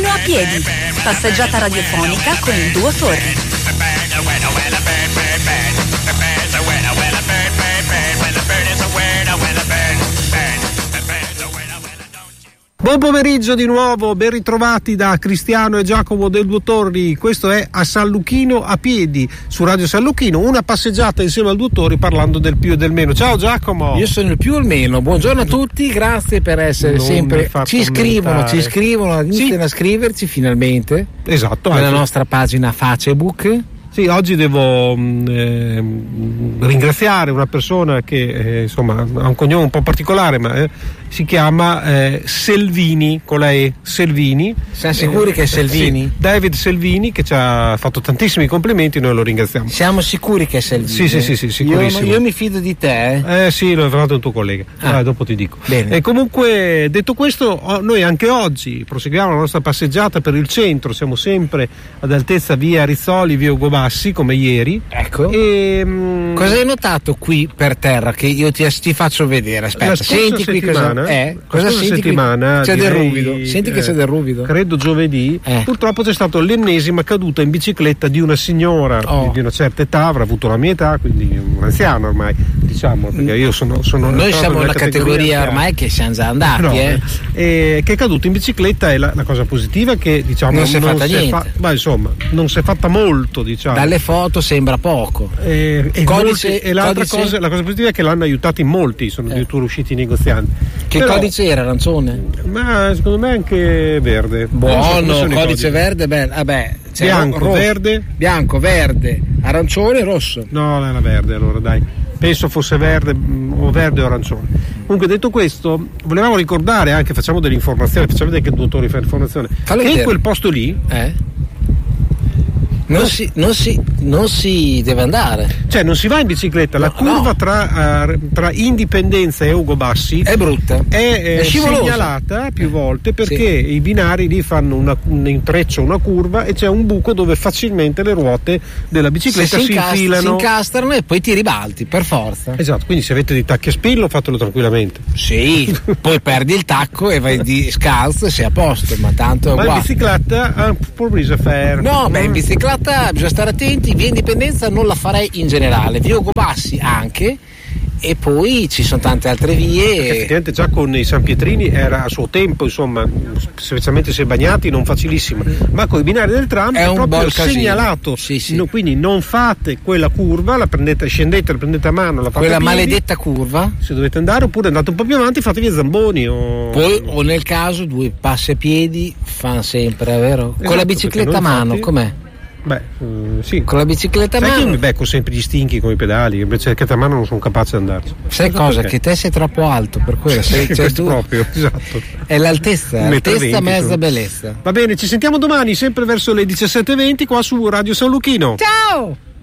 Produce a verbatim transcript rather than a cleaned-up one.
Luchino a piedi. Passeggiata radiofonica con il duo Torri. Buon pomeriggio di nuovo, ben ritrovati da Cristiano e Giacomo del Duo Torri. Questo è A San Luchino a piedi su Radio San Luchino, una passeggiata insieme al Duo Torri parlando del più e del meno. Ciao Giacomo. Io sono il più o il meno. Buongiorno a tutti, grazie per essere non sempre. Ci scrivono, aumentare. ci scrivono, iniziano sì. a scriverci finalmente. Esatto. Nella anche. nostra pagina Facebook. Sì, oggi devo eh, ringraziare una persona che eh, insomma ha un cognome un po' particolare, ma eh, si chiama eh, Selvini, con la E, Selvini. Siamo sicuri eh, che è Selvini? Sì, David Selvini, che ci ha fatto tantissimi complimenti, noi lo ringraziamo. Siamo sicuri che è Selvini? Sì, sì, sì, sì, sicurissimo. Io, io mi fido di te. Eh, eh sì, l'ho fatto un tuo collega, ah. ah, dopo ti dico. Bene. E comunque, detto questo, noi anche oggi proseguiamo la nostra passeggiata per il centro, siamo sempre ad altezza via Rizzoli, via Ugo Bassi, come ieri. Ecco. E, mh, cosa hai notato qui per terra che io ti, ti faccio vedere? Aspetta, senti qui cosa è. Cosa senti settimana qui? C'è direi, del ruvido. Senti che eh, c'è del ruvido. Credo giovedì. Eh. Purtroppo c'è stata l'ennesima caduta in bicicletta di una signora oh. di una certa età, avrà avuto la mia età, quindi un'anziana ormai, diciamo, perché io sono, sono noi siamo una categoria, categoria ormai che siamo già andati, no, eh. eh, che è caduto in bicicletta, e la, la cosa positiva è che diciamo non si è fatta niente. Fa, ma insomma, non si è fatta molto, diciamo. Dalle foto sembra poco. Eh, e, codice, molti, e l'altra codice? cosa, la cosa positiva è che l'hanno aiutato in molti, sono addirittura eh. usciti i negozianti. Che Però, codice era? Arancione? Ma secondo me anche verde. Buono, so codice verde, beh, vabbè. Bianco, rosso, verde. Bianco, verde, arancione, rosso. No, era verde, allora dai. Penso fosse verde o verde o arancione. Comunque, detto questo, volevamo ricordare anche, facciamo delle informazioni, facciamo vedere che il dottore fa informazione. Fallo che vedere. in quel posto lì eh? Non si, non, si, non si deve andare, cioè non si va in bicicletta, no, la curva no. tra, uh, tra Indipendenza e Ugo Bassi è brutta, è, eh, è segnalata più volte perché sì. i binari lì fanno una, un intreccio, una curva, e c'è un buco dove facilmente le ruote della bicicletta si, si incast- infilano, si incastrano e poi ti ribalti per forza. Esatto, quindi se avete dei tacchi a spillo fatelo tranquillamente. Sì, poi perdi il tacco e vai di scalzo e sei a posto, ma tanto è ma uguale. in bicicletta un po' brisa fer. No, beh, in bicicletta bisogna stare attenti. Via Indipendenza non la farei in generale, via Ugo Bassi anche, e poi ci sono tante altre vie. Perché effettivamente già con i San Pietrini era a suo tempo, insomma, specialmente se bagnati, non facilissimo, ma con i binari del tram è, è proprio segnalato, sì, sì. No, quindi non fate quella curva, la prendete, scendete, la prendete a mano, la fate quella piedi, maledetta curva, se dovete andare, oppure andate un po' più avanti, fate via Zamboni o... poi o nel caso due passi a piedi fanno sempre, vero? Esatto, con la bicicletta a mano, fatti... com'è? Beh, uh, sì. Con la bicicletta a Sai mano. Che io mi becco sempre gli stinchi con i pedali, invece la bicicletta a mano non sono capace di andarci. Sai cosa? Perché? Che te sei troppo alto, per quello sei, cioè tu... proprio, esatto. È l'altezza, altezza mezza bellezza. Va bene, ci sentiamo domani, sempre verso le diciassette e venti qua su Radio San Luchino. Ciao!